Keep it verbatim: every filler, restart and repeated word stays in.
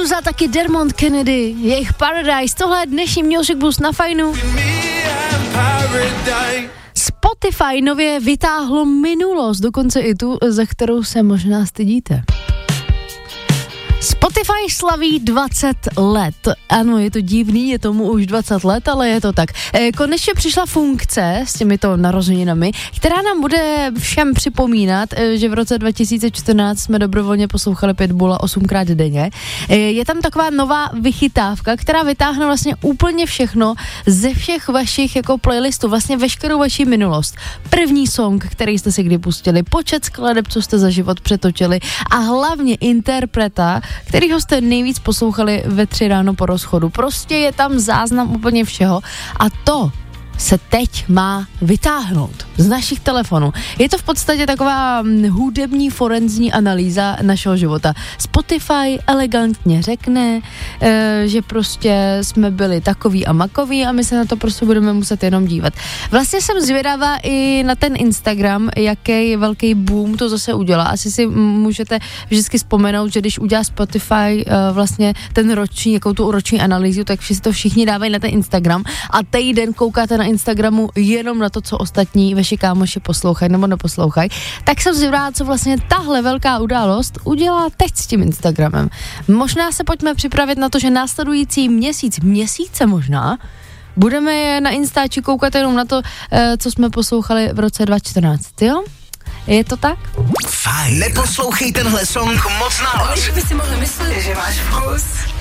Meduza, taky Dermot Kennedy, jejich Paradise, tohle je dnešní Music Boost na Fajnu. Spotify nově vytáhlo minulost, dokonce i tu, za kterou se možná stydíte. Spotify slaví dvacet let. Ano, je to divný, je tomu už dvacet let, ale je to tak. E, konečně přišla funkce s těmito narozeninami, která nám bude všem připomínat, e, že v roce dva tisíce čtrnáct jsme dobrovolně poslouchali Pitbulla osmkrát denně. E, je tam taková nová vychytávka, která vytáhne vlastně úplně všechno ze všech vašich jako playlistů, vlastně veškerou vaši minulost. První song, který jste si kdy pustili, počet skladeb, co jste za život přetočili a hlavně interpreta, kterýho jste nejvíc poslouchali ve tři ráno po rozchodu. Prostě je tam záznam úplně všeho a to se teď má vytáhnout z našich telefonů. Je to v podstatě taková hudební forenzní analýza našeho života. Spotify elegantně řekne, e, že prostě jsme byli takový a makový a my se na to prostě budeme muset jenom dívat. Vlastně jsem zvědavá i na ten Instagram, jaký velký boom to zase udělá. Asi si můžete vždycky vzpomenout, že když udělá Spotify e, vlastně ten roční, jakou tu roční analýzu, tak si to všichni dávají na ten Instagram a týden koukáte na Instagramu jenom na to, co ostatní vaši kámoši poslouchají nebo neposlouchají, tak jsem zvědavá, co vlastně tahle velká událost udělá teď s tím Instagramem. Možná se pojďme připravit na to, že následující měsíc, měsíce možná, budeme na Instači koukat jenom na to, co jsme poslouchali v roce dva tisíce čtrnáct, jo? Je to tak? Fajn. Neposlouchej tenhle song moc nahlas. Když by si mohli myslet, že máš vkus.